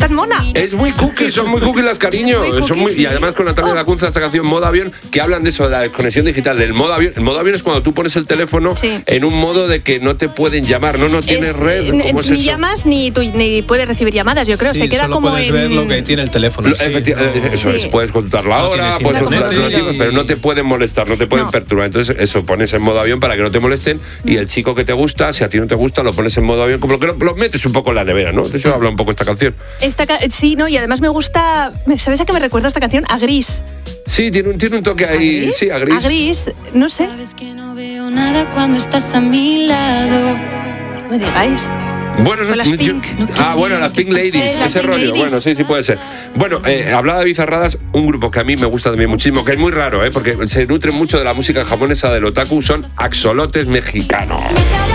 tan mona. Es muy cookie, son muy cookie las cariño. Y además con Natalia Lacunza esta canción Modo Avión, que hablan de eso, de la desconexión digital, del modo avión. El modo avión es cuando tú pones el teléfono en un modo de que no te pueden llamar, no tienes red. ¿Cómo es ni eso? llamas ni puedes recibir llamadas, yo creo. Se queda solo como puedes ver lo que tiene el teléfono. Eso es, puedes consultar la hora, puedes consultar los chicos, pero no te pueden molestar, no te pueden perturbar. Entonces eso pones en modo avión para que no te molesten, y el chico que te gusta, si a ti no te gusta, lo pones en modo avión, como que lo metes un poco en la nevera, ¿no? De eso habla un poco esta canción. Sí, ¿no? Y además me gusta, ¿sabes a qué me recuerda esta canción? A Gris. Sí, tiene un toque ahí. ¿A Gris? Sí, a Gris. A Gris, no sé. Sabes que no veo nada cuando estás a mi lado. No me digáis. Bueno, las Pink. Las Pink Ladies, ese rollo. Ladies. Bueno, sí puede ser. Bueno, hablaba de Bizarradas, un grupo que a mí me gusta también muchísimo, que es muy raro, porque se nutre mucho de la música japonesa del otaku, son axolotes mexicanos.